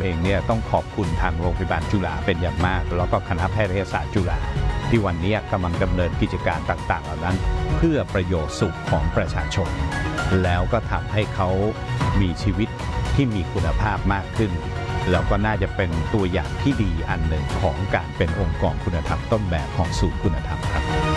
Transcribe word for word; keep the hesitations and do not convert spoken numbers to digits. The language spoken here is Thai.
เองเนี่ยต้องขอบคุณทางโรงพยาบาลจุฬาเป็นอย่างมากแล้วก็คณะแพทยศาสตร์จุฬาที่วันนี้กำลังดำเนินกิจการต่างๆเหล่านั้นเพื่อประโยชน์สุขของประชาชนแล้วก็ทำให้เขามีชีวิตที่มีคุณภาพมากขึ้นแล้วก็น่าจะเป็นตัวอย่างที่ดีอันหนึ่งของการเป็นองค์กรคุณธรรมต้นแบบของศูนย์คุณธรรมครับ